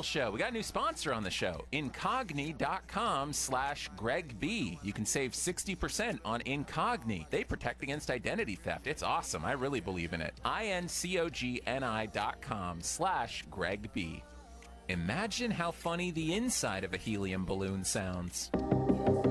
show. We got a new sponsor on the show, Incogni.com/Greg B. You can save 60% on Incogni. They protect against identity theft. It's awesome. I really believe in it. Incogni.com/Greg B. Imagine how funny the inside of a helium balloon sounds.